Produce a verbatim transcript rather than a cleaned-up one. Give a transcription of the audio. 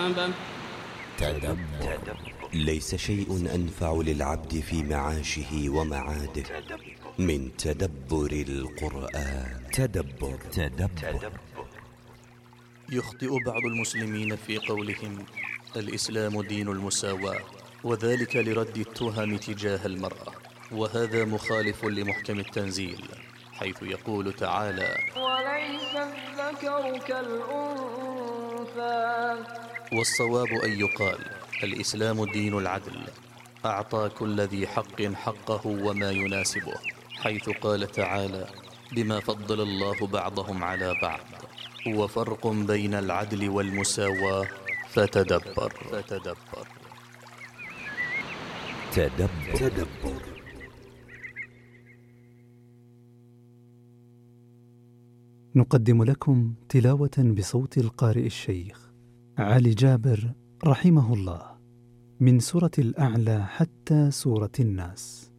حسابه. تدبر. ليس شيء أنفع للعبد في معاشه ومعاده من تدبر القرآن. تدبر. تدبر. يخطئ بعض المسلمين في قولهم الإسلام دين المساواة، وذلك لرد التهم تجاه المرأة، وهذا مخالف لمحكم التنزيل، حيث يقول تعالى: وليس الذكر كالأنثى. والصواب أن يقال الإسلام دين العدل، أعطى كل ذي حق حقه وما يناسبه، حيث قال تعالى: بما فضل الله بعضهم على بعض، وفرق بين العدل والمساواة، فتدبر. فتدبر. تدبر. تدبر. نقدم لكم تلاوة بصوت القارئ الشيخ علي جابر رحمه الله من سورة الأعلى حتى سورة الناس.